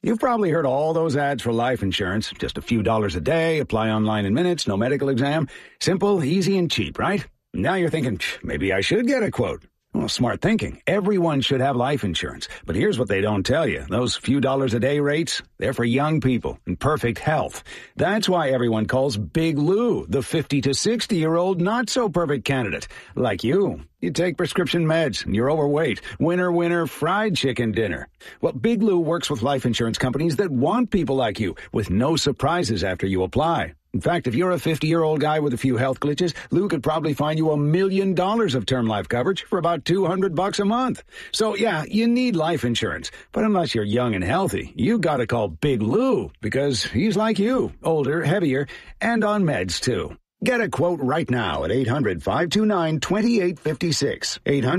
You've probably heard all those ads for life insurance. Just a few dollars a day, apply online in minutes, no medical exam. Simple, easy, and cheap, right? Now you're thinking, maybe I should get a quote. Well, smart thinking. Everyone should have life insurance. But here's what they don't tell you. Those few dollars a day rates, they're for young people in perfect health. That's why everyone calls Big Lou the 50 to 60-year-old not-so-perfect candidate. Like you. You take prescription meds, and you're overweight. Winner, winner, fried chicken dinner. Well, Big Lou works with life insurance companies that want people like you, with no surprises after you apply. In fact, if you're a 50-year-old guy with a few health glitches, Lou could probably find you $1 million of term life coverage for about $200 a month. So, yeah, you need life insurance. But unless you're young and healthy, you gotta call Big Lou, because he's like you, older, heavier, and on meds, too. Get a quote right now at 800-529-2856,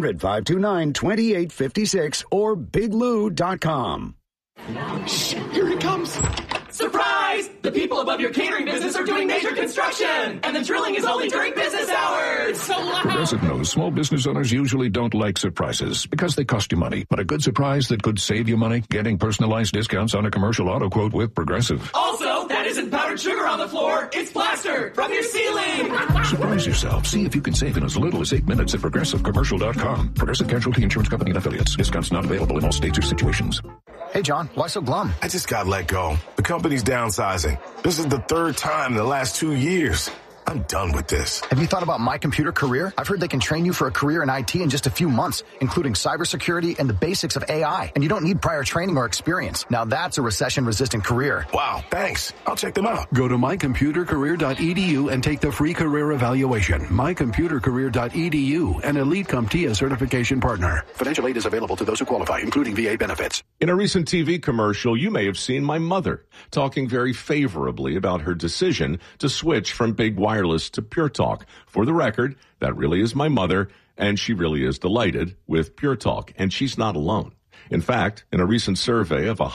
800-529-2856, or biglou.com. Shh, here he comes. Surprise! The people above your catering business are doing major construction, and the drilling is only during business hours. So loud. Progressive knows small business owners usually don't like surprises because they cost you money. But a good surprise that could save you money, getting personalized discounts on a commercial auto quote with Progressive. Also, that isn't powdered sugar on the floor. It's plaster from your ceiling. Surprise yourself. See if you can save in as little as 8 minutes at ProgressiveCommercial.com. Progressive Casualty Insurance Company and Affiliates. Discounts not available in all states or situations. Hey, John, why so glum? I just got let go. The company's downsizing. This is the third time in the last 2 years. I'm done with this. Have you thought about My Computer Career? I've heard they can train you for a career in IT in just a few months, including cybersecurity and the basics of AI. And you don't need prior training or experience. Now that's a recession-resistant career. Wow, thanks. I'll check them out. Go to mycomputercareer.edu and take the free career evaluation. Mycomputercareer.edu, an Elite CompTIA certification partner. Financial aid is available to those who qualify, including VA benefits. In a recent TV commercial, you may have seen my mother talking very favorably about her decision to switch from big wireless to Pure Talk. For the record, that really is my mother, and she really is delighted with Pure Talk, and she's not alone. In fact, in a recent survey of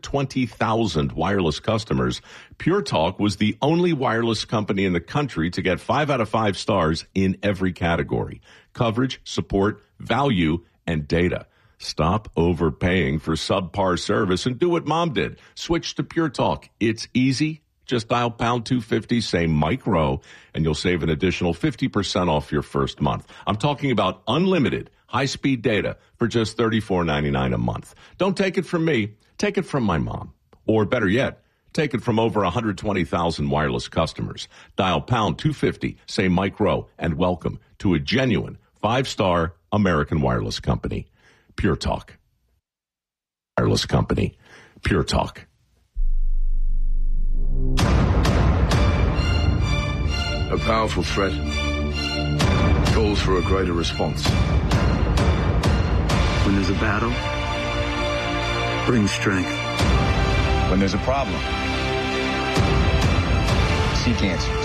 120,000 wireless customers, Pure Talk was the only wireless company in the country to get 5 out of 5 stars in every category: coverage, support, value, and data. Stop overpaying for subpar service and do what Mom did. Switch to Pure Talk. It's easy. Just dial pound 250, say Mike Rowe, and you'll save an additional 50% off your first month. I'm talking about unlimited high-speed data for just $34.99 a month. Don't take it from me. Take it from my mom. Or better yet, take it from over 120,000 wireless customers. Dial pound 250, say Mike Rowe, and welcome to a genuine 5-star American wireless company. Pure Talk. Wireless company. Pure Talk. A powerful threat calls for a greater response. When there's a battle, bring strength. When there's a problem, seek answers.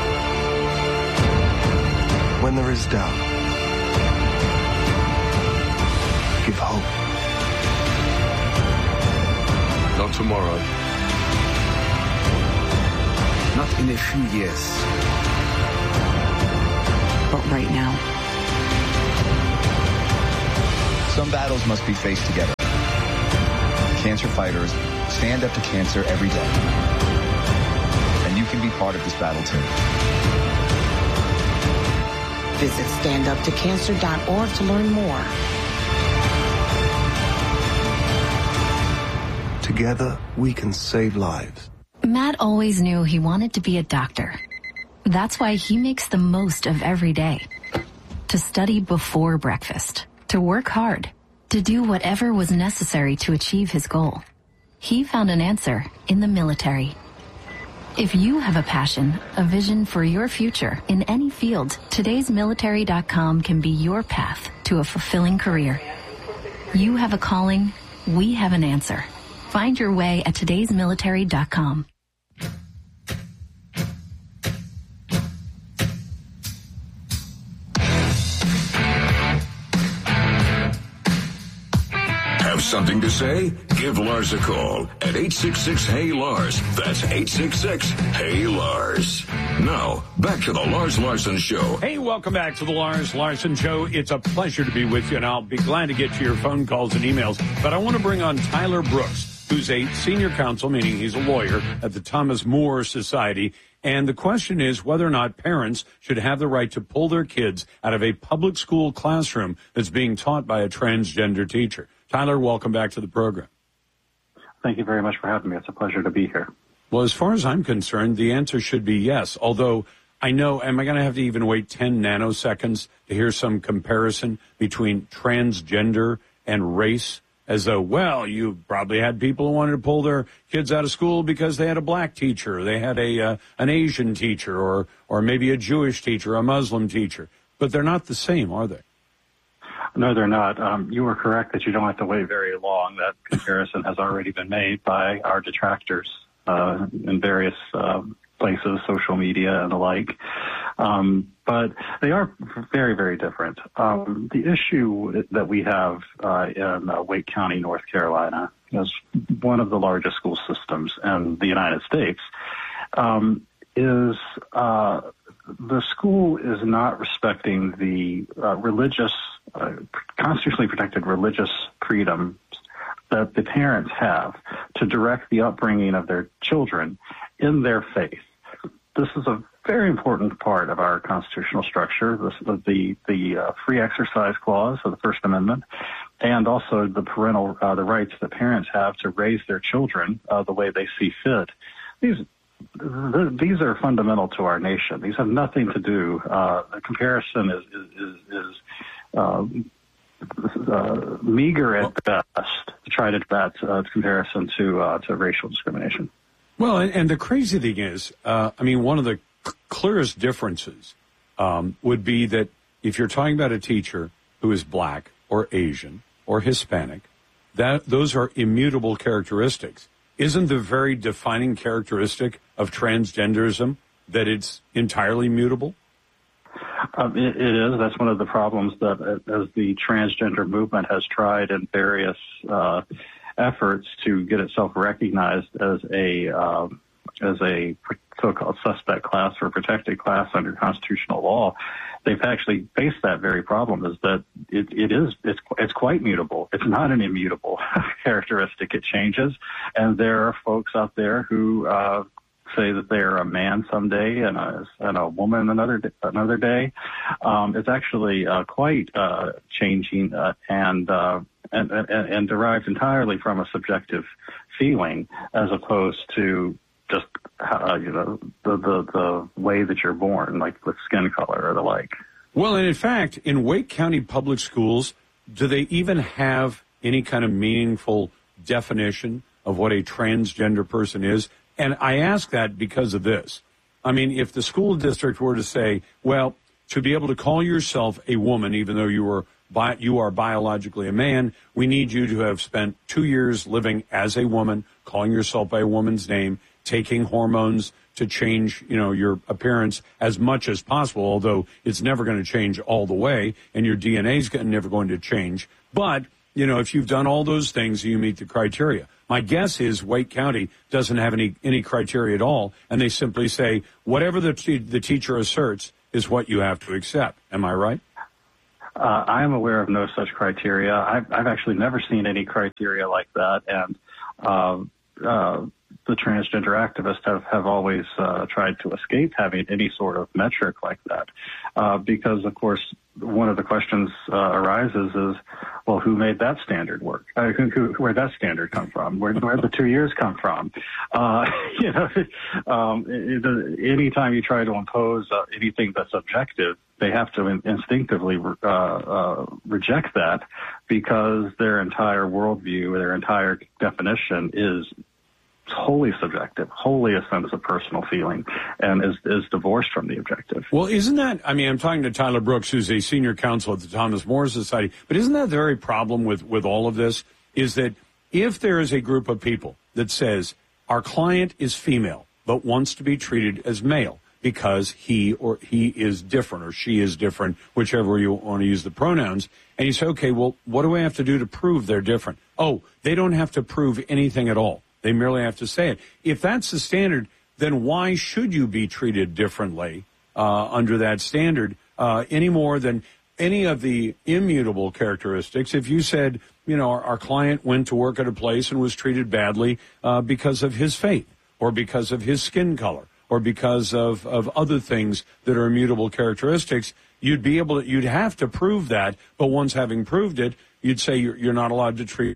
When there is doubt, give hope. Not tomorrow. Not in a few years. But right now. Some battles must be faced together. Cancer fighters stand up to cancer every day. And you can be part of this battle too. Visit standuptocancer.org to learn more. Together, we can save lives. Matt always knew he wanted to be a doctor. That's why he makes the most of every day. To study before breakfast, to work hard, to do whatever was necessary to achieve his goal. He found an answer in the military. If you have a passion, a vision for your future in any field, todaysmilitary.com can be your path to a fulfilling career. You have a calling, we have an answer. Find your way at todaysmilitary.com. Have something to say? Give Lars a call at 866-HEY-LARS. That's 866-HEY-LARS. Now, back to the Lars Larson Show. Hey, welcome back to the Lars Larson Show. It's a pleasure to be with you, and I'll be glad to get to your phone calls and emails. But I want to bring on Tyler Brooks. who's a senior counsel, meaning he's a lawyer at the Thomas More Society. And the question is whether or not parents should have the right to pull their kids out of a public school classroom that's being taught by a transgender teacher. Tyler, welcome back to the program. Thank you very much for having me. It's a pleasure to be here. Well, as far as I'm concerned, the answer should be yes. Although I know, am I going to have to even wait 10 nanoseconds to hear some comparison between transgender and race? As though, well, you probably had people who wanted to pull their kids out of school because they had a black teacher, or they had an Asian teacher, or maybe a Jewish teacher, a Muslim teacher. But they're not the same, are they? No, they're not. You were correct that you don't have to wait very long. That comparison has already been made by our detractors in various places, social media and the like. But they are very, very different. The issue that we have in Wake County, North Carolina, is one of the largest school systems in the United States, is the school is not respecting the constitutionally protected religious freedoms that the parents have to direct the upbringing of their children in their faith. This is a very important part of our constitutional structure, the free exercise clause of the First Amendment, and also the the rights that parents have to raise their children the way they see fit. These are fundamental to our nation. These have nothing to do. The comparison is meager at best to try to that comparison to racial discrimination. Well, and the crazy thing is, one of the clearest differences would be that if you're talking about a teacher who is black or Asian or Hispanic, those are immutable characteristics. Isn't the very defining characteristic of transgenderism that it's entirely mutable? It is. That's one of the problems that, as the transgender movement has tried in various efforts to get itself recognized as a so-called suspect class or protected class under constitutional law, they've actually faced that very problem. Is that it's quite mutable. It's not an immutable characteristic. It changes, and there are folks out there who say that they are a man someday and a woman another day. It's actually quite changing and derived entirely from a subjective feeling, as opposed to just the way that you're born, like with skin color or the like. Well, and in fact, in Wake County Public Schools, do they even have any kind of meaningful definition of what a transgender person is? And I ask that because of this. I mean, if the school district were to say, well, to be able to call yourself a woman, even though you are biologically a man, we need you to have spent 2 years living as a woman, calling yourself by a woman's name, taking hormones to change, your appearance as much as possible, although it's never going to change all the way, and your DNA is never going to change. But, if you've done all those things, you meet the criteria. My guess is Wake County doesn't have any criteria at all, and they simply say, whatever the teacher asserts is what you have to accept. Am I right? I am aware of no such criteria. I've actually never seen any criteria like that, and the transgender activists have always tried to escape having any sort of metric like that, because, of course, one of the questions arises is, well, who made that standard work? Where'd that standard come from? Where'd the 2 years come from? Anytime you try to impose anything that's objective, they have to instinctively reject that, because their entire worldview, their entire definition is wholly subjective, wholly a sense of personal feeling, and is divorced from the objective. Well, isn't that, I'm talking to Tyler Brooks, who's a senior counsel at the Thomas More Society, but isn't that the very problem with all of this, is that if there is a group of people that says, our client is female, but wants to be treated as male because he is different, or she is different, whichever you want to use the pronouns, and you say, okay, well, what do I have to do to prove they're different? Oh, they don't have to prove anything at all. They merely have to say it. If that's the standard, then why should you be treated differently under that standard any more than any of the immutable characteristics, if you said, our client went to work at a place and was treated badly because of his faith or because of his skin color or because of other things that are immutable characteristics, you'd have to prove that. But once having proved it, you'd say you're not allowed to treat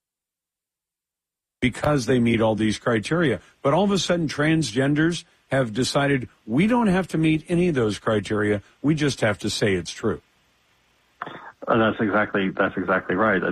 because they meet all these criteria. But all of a sudden, transgenders have decided we don't have to meet any of those criteria. We just have to say it's true. That's exactly right.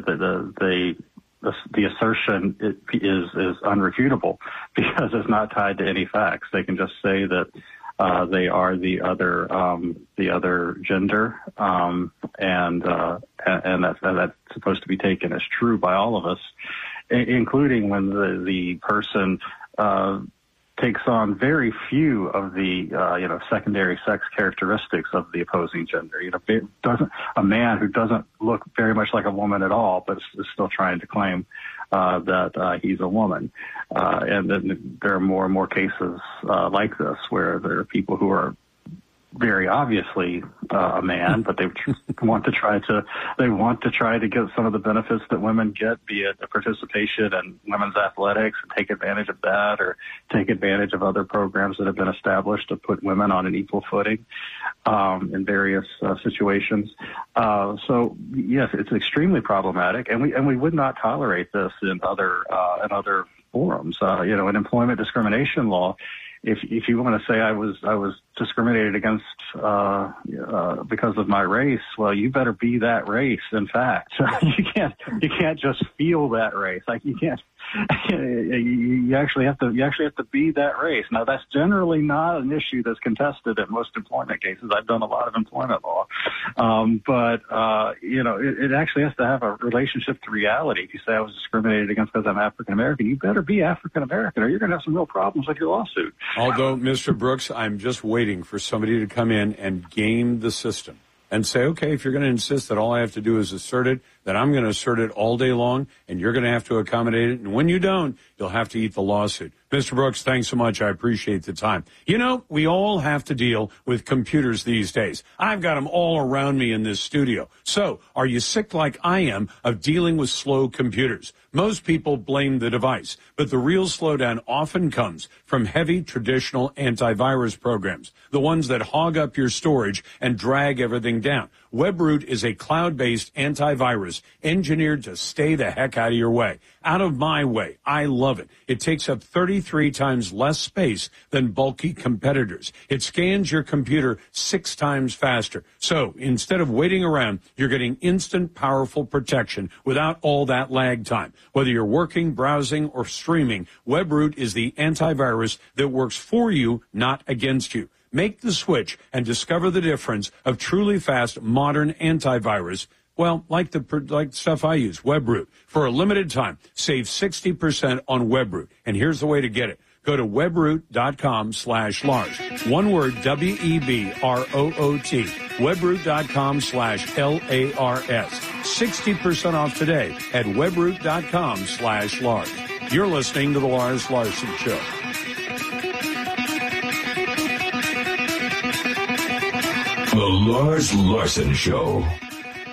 The assertion is unrefutable because it's not tied to any facts. They can just say that they are the other gender, and that's supposed to be taken as true by all of us, including when the person takes on very few of the secondary sex characteristics of the opposing gender. A man who doesn't look very much like a woman at all, but is still trying to claim that he's a woman. And then there are more and more cases like this where there are people who are very obviously a man, but they want to try to get some of the benefits that women get, be it a participation in women's athletics and take advantage of that, or take advantage of other programs that have been established to put women on an equal footing in various situations. So yes, it's extremely problematic, and we would not tolerate this in other forums. In employment discrimination law, if you want to say I was discriminated against because of my race, well, you better be that race. In fact, you can't just feel that race. Like you can't. You actually have to be that race. Now, that's generally not an issue that's contested in most employment cases. I've done a lot of employment law, but it actually has to have a relationship to reality. If you say I was discriminated against because I'm African American, you better be African American, or you're going to have some real problems with your lawsuit. Although, Mr. Brooks, I'm just waiting for somebody to come in and game the system and say, okay, if you're going to insist that all I have to do is assert it, then I'm going to assert it all day long, and you're going to have to accommodate it. And when you don't, you'll have to eat the lawsuit. Mr. Brooks, thanks so much. I appreciate the time. We all have to deal with computers these days. I've got them all around me in this studio. So are you sick like I am of dealing with slow computers? Most people blame the device, but the real slowdown often comes from heavy traditional antivirus programs, the ones that hog up your storage and drag everything down. WebRoot is a cloud-based antivirus engineered to stay the heck out of your way. Out of my way. I love it. It takes up 33 times less space than bulky competitors. It scans your computer 6 times faster. So instead of waiting around, you're getting instant, powerful protection without all that lag time. Whether you're working, browsing, or streaming, WebRoot is the antivirus that works for you, not against you. Make the switch and discover the difference of truly fast, modern antivirus. Well, like stuff I use, WebRoot. For a limited time, save 60% on WebRoot. And here's the way to get it. Go to webroot.com/Lars. One word, WEBROOT. Webroot.com/LARS. 60% off today at webroot.com/Lars. You're listening to The Lars Larson Show. The Lars Larson Show.